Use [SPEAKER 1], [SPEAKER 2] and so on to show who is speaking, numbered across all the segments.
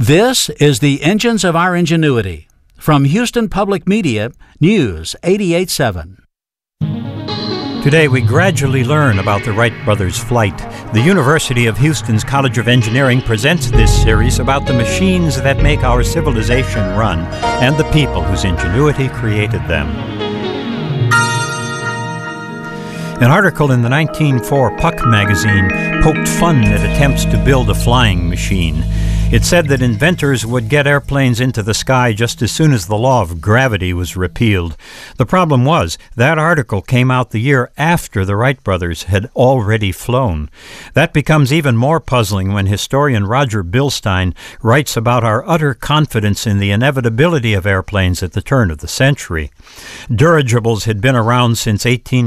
[SPEAKER 1] This is the Engines of Our Ingenuity from Houston Public Media, News 88.7.
[SPEAKER 2] Today we gradually learn about the Wright brothers' flight. The University of Houston's College of Engineering presents this series about the machines that make our civilization run and the people whose ingenuity created them. An article in the 1904 Puck magazine poked fun at attempts to build a flying machine. It said that inventors would get airplanes into the sky just as soon as the law of gravity was repealed. The problem was, that article came out the year after the Wright brothers had already flown. That becomes even more puzzling when historian Roger Bilstein writes about our utter confidence in the inevitability of airplanes at the turn of the century. Dirigibles had been around since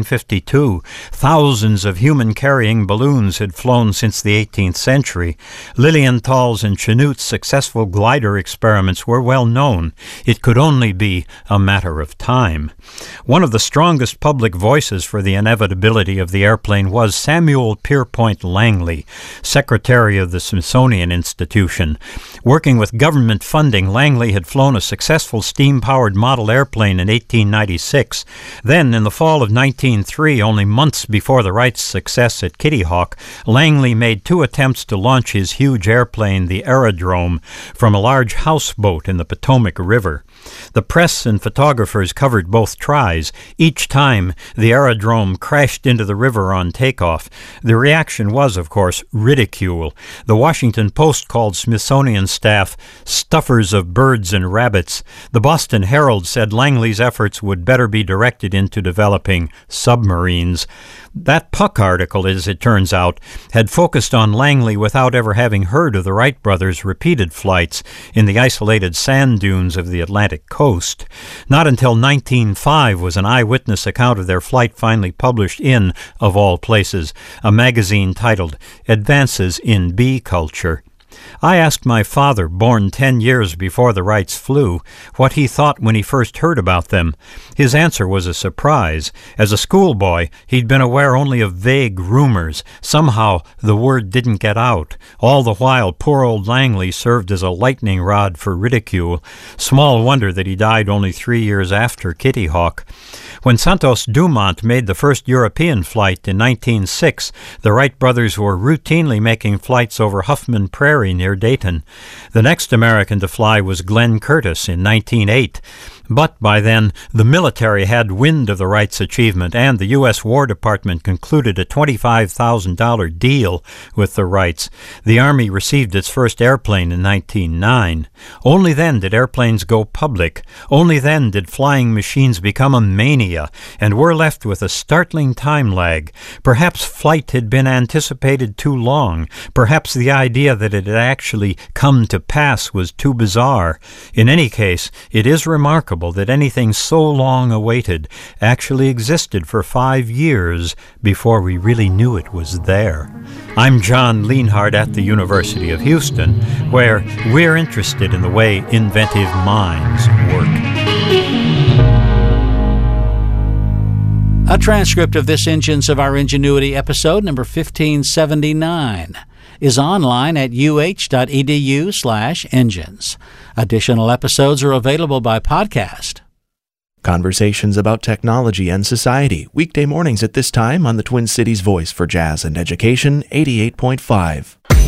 [SPEAKER 2] 1852. Thousands of human-carrying balloons had flown since the 18th century. Lilienthal's and Chanute's successful glider experiments were well known. It could only be a matter of time. One of the strongest public voices for the inevitability of the airplane was Samuel Pierpont Langley, secretary of the Smithsonian Institution. Working with government funding, Langley had flown a successful steam-powered model airplane in 1896. Then, in the fall of 1903, only months before the Wrights' success at Kitty Hawk, Langley made two attempts to launch his huge airplane, the Aerodrome, from a large houseboat in the Potomac River. The press and photographers covered both tries. Each time, the Aerodrome crashed into the river on takeoff. The reaction was, of course, ridicule. The Washington Post called Smithsonian staff stuffers of birds and rabbits. The Boston Herald said Langley's efforts would better be directed into developing submarines. That Puck article, as it turns out, had focused on Langley without ever having heard of the Wright brothers' repeated flights in the isolated sand dunes of the Atlantic coast. Not until 1905 was an eyewitness account of their flight finally published in, of all places, a magazine titled Advances in Bee Culture. I asked my father, born 10 years before the Wrights flew, what he thought when he first heard about them. His answer was a surprise. As a schoolboy, he'd been aware only of vague rumors. Somehow, the word didn't get out. All the while, poor old Langley served as a lightning rod for ridicule. Small wonder that he died only 3 years after Kitty Hawk. When Santos Dumont made the first European flight in 1906, the Wright brothers were routinely making flights over Huffman Prairie near Dayton. The next American to fly was Glenn Curtiss in 1908. But by then, the military had wind of the Wrights' achievement, and the U.S. War Department concluded a $25,000 deal with the Wrights. The Army received its first airplane in 1909. Only then did airplanes go public. Only then did flying machines become a mania, and we're left with a startling time lag. Perhaps flight had been anticipated too long. Perhaps the idea that it had actually come to pass was too bizarre. In any case, it is remarkable that anything so long awaited actually existed for 5 years before we really knew it was there. I'm John Lienhard at the University of Houston, where we're interested in the way inventive minds work.
[SPEAKER 1] A transcript of this Engines of Our Ingenuity episode, number 1579, is online at uh.edu/engines. Additional episodes are available by podcast.
[SPEAKER 3] Conversations about technology and society, weekday mornings at this time on the Twin Cities Voice for Jazz and Education, 88.5.